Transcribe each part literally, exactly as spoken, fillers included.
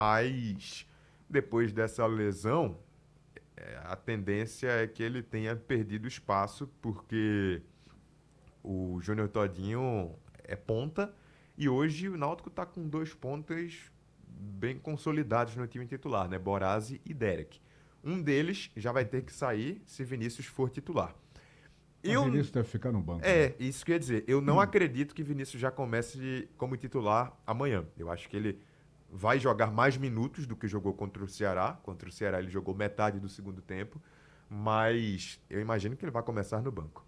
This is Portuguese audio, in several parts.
Mas depois dessa lesão, é, a tendência é que ele tenha perdido espaço, porque o Júnior Todinho é ponta e hoje o Náutico está com dois pontas bem consolidados no time titular, né? Borazzi e Derek. Um deles já vai ter que sair se Vinícius for titular. Mas Eu Vinícius deve ficar no banco, né? é, isso quer dizer, eu não acredito que Vinícius já comece como titular amanhã. Eu acho que ele vai jogar mais minutos do que jogou contra o Ceará. Contra o Ceará ele jogou metade do segundo tempo, mas eu imagino que ele vai começar no banco.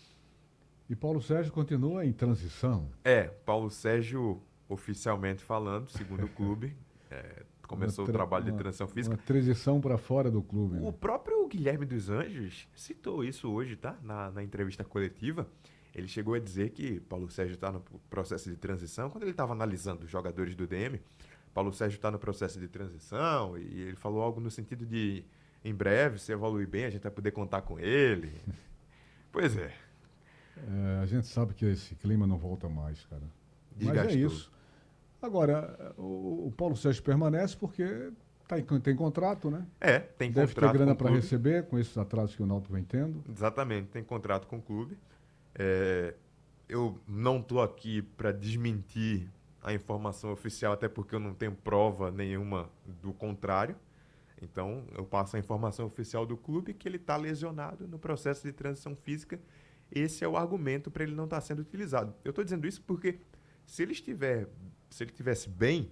E Paulo Sérgio continua em transição. É, Paulo Sérgio, oficialmente falando, segundo o clube, é, Uma, começou o tra- trabalho de uma, transição uma física. transição para fora do clube, O né? próprio Guilherme dos Anjos citou isso hoje, tá? Na, na entrevista coletiva. Ele chegou a dizer que Paulo Sérgio está no processo de transição. Quando ele estava analisando os jogadores do D M, Paulo Sérgio está no processo de transição e ele falou algo no sentido de em breve, se evoluir bem, a gente vai poder contar com ele. Pois é, É, a gente sabe que esse clima não volta mais, cara. Mas é desgastou. isso. Agora, o, o Paulo Sérgio permanece porque tá em- tem contrato, né? É, tem Deve ter contrato com grana o para clube. receber com esses atrasos que o Náutico vem tendo. Exatamente, tem contrato com o clube. É, eu não estou aqui para desmentir a informação oficial, até porque eu não tenho prova nenhuma do contrário. Então, eu passo a informação oficial do clube que ele está lesionado no processo de transição física. Esse é o argumento para ele não estar sendo utilizado. Eu estou dizendo isso porque se ele estiver, se ele estivesse bem,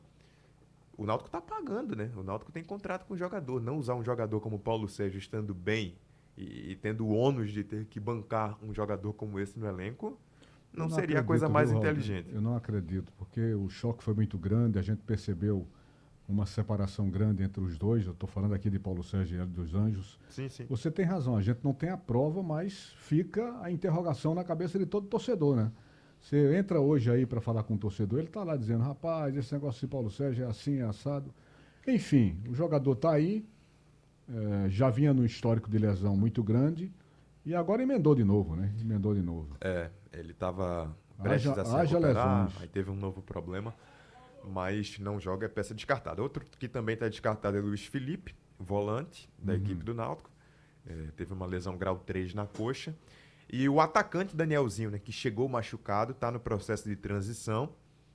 o Náutico está pagando, né? O Náutico tem contrato com o jogador. Não usar um jogador como o Paulo Sérgio estando bem e, e tendo o ônus de ter que bancar um jogador como esse no elenco, Eu não não seria a coisa acredito, mais viu, Raul? inteligente. Eu não acredito, porque o choque foi muito grande, a gente percebeu uma separação grande entre os dois. Eu estou falando aqui de Paulo Sérgio e Hélio dos Anjos. Sim, sim. Você tem razão, a gente não tem a prova, mas fica a interrogação na cabeça de todo torcedor, né? Você entra hoje aí para falar com o torcedor, ele está lá dizendo, rapaz, esse negócio de Paulo Sérgio é assim, é assado. Enfim, o jogador está aí, eh, já vinha no histórico de lesão muito grande e agora emendou de novo, né? Emendou de novo. É, ele estava Haja, prestes a se haja lesões. recuperar, aí teve um novo problema, mas não joga, é peça descartada. Outro que também está descartado é Luiz Felipe, volante da equipe Uhum. do Náutico. É, teve uma lesão grau três na coxa. E o atacante Danielzinho, né, que chegou machucado, está no processo de transição,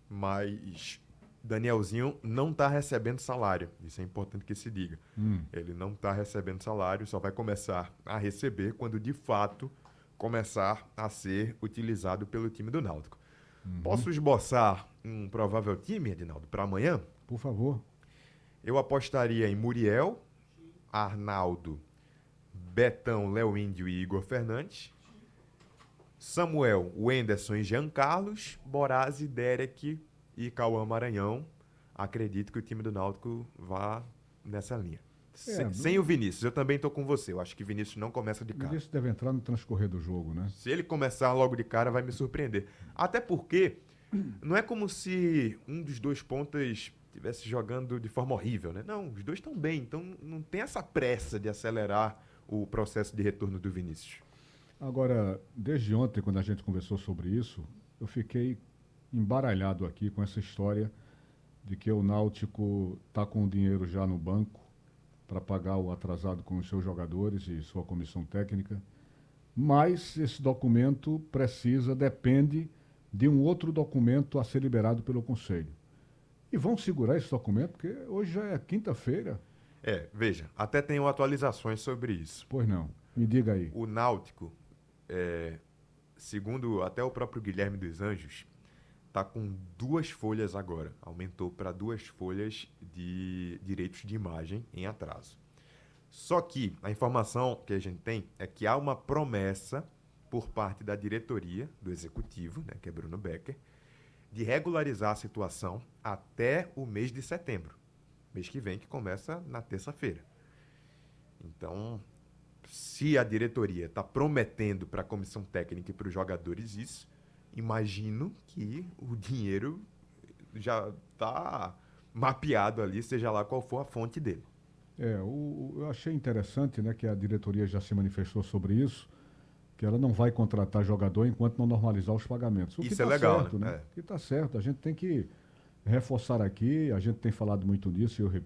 mas Danielzinho não está recebendo salário. Isso é importante que se diga. Hum. Ele não está recebendo salário, só vai começar a receber quando de fato começar a ser utilizado pelo time do Náutico. Uhum. Posso esboçar um provável time, Edinaldo, para amanhã? Por favor. Eu apostaria em Muriel, Arnaldo, Betão, Léo Índio e Igor Fernandes. Samuel, Wenderson e Jean Carlos, Borazzi, Derek e Cauã Maranhão. Acredito que o time do Náutico vá nessa linha. É, Se- sem o o Vinícius, eu também estou com você. Eu acho que Vinícius não começa de cara. Vinícius deve entrar no transcorrer do jogo, né? Se ele começar logo de cara, vai me surpreender. Até porque não é como se um dos dois pontas estivesse jogando de forma horrível, né? Não, os dois estão bem. Então não tem essa pressa de acelerar o processo de retorno do Vinícius. Agora, desde ontem, quando a gente conversou sobre isso, eu fiquei embaralhado aqui com essa história de que o Náutico está com o dinheiro já no banco para pagar o atrasado com os seus jogadores e sua comissão técnica, mas esse documento precisa, depende de um outro documento a ser liberado pelo Conselho. E vão segurar esse documento, porque hoje já é quinta-feira. É, veja, até tenho atualizações sobre isso. Pois não, me diga aí. O Náutico, é, segundo até o próprio Guilherme dos Anjos, está com duas folhas agora. Aumentou para duas folhas de direitos de imagem em atraso. Só que a informação que a gente tem é que há uma promessa por parte da diretoria, do executivo, né, que é Bruno Becker, de regularizar a situação até o mês de setembro. Mês que vem, que começa na terça-feira. Então, se a diretoria está prometendo para a comissão técnica e para os jogadores isso, imagino que o dinheiro já está mapeado ali, seja lá qual for a fonte dele. É, o, eu achei interessante, né, que a diretoria já se manifestou sobre isso, que ela não vai contratar jogador enquanto não normalizar os pagamentos. O que Isso é está legal, né? certo, né? É. O que está certo. A gente tem que reforçar aqui, a gente tem falado muito nisso, e eu repito.